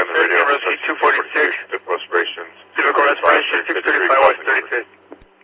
radio. 246. Typical respiration. Typical respiration, 635 West 35th.